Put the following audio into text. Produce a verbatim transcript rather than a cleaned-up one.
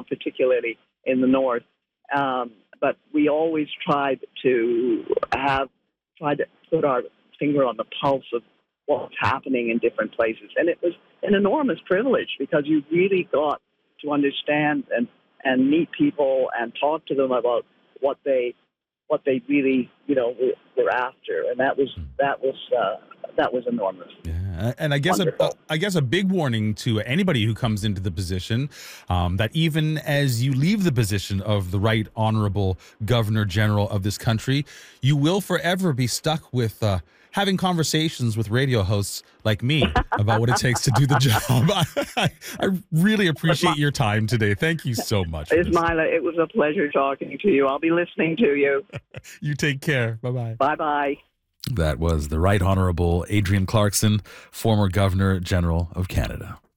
particularly in the north. Um, but we always tried to have tried to put our finger on the pulse of what's happening in different places, and it was an enormous privilege because you really got to understand and and meet people and talk to them about what they what they really you know were, were after, and that was that was uh, that was enormous. Yeah, and I guess a, a, I guess a big warning to anybody who comes into the position um, that even as you leave the position of the Right Honorable Governor General of this country, you will forever be stuck with uh, having conversations with radio hosts like me about what it takes to do the job. I, I really appreciate your time today. Thank you so much. Ismaila, it was a pleasure talking to you. I'll be listening to you. You take care. Bye-bye. Bye-bye. That was the Right Honorable Adrienne Clarkson, former Governor General of Canada.